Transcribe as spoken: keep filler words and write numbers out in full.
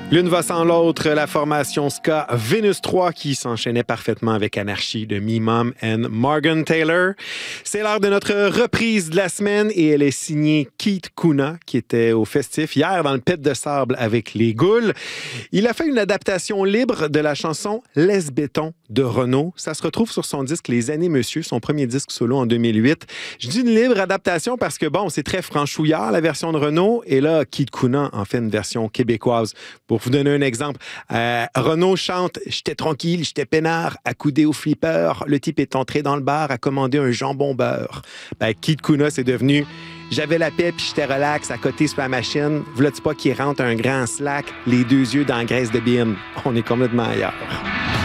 L'une va sans l'autre, la formation ska Vénus trois qui s'enchaînait parfaitement avec Anarchy de Me Mom and Morgan Taylor. C'est l'heure de notre reprise de la semaine et elle est signée Keith Kuna qui était au festif hier dans le pit de sable avec les Goules. Il a fait une adaptation libre de la chanson Laisse béton de Renaud. Ça se retrouve sur son disque Les Années Monsieur, son premier disque solo en deux mille huit. Je dis une libre adaptation parce que bon, c'est très franchouillard la version de Renaud et là, Keith Kuna en fait une version québécoise. Pour vous donner un exemple, euh, Renaud chante « J'étais tranquille, j'étais peinard, accoudé au flipper. Le type est entré dans le bar, a commandé un jambon beurre. » Ben, Keith Kuna, c'est devenu « J'avais la paix puis j'étais relax à côté sur la machine. V'là-tu pas qu'il rentre un grand slack, les deux yeux dans la graisse de bine. » On est complètement ailleurs.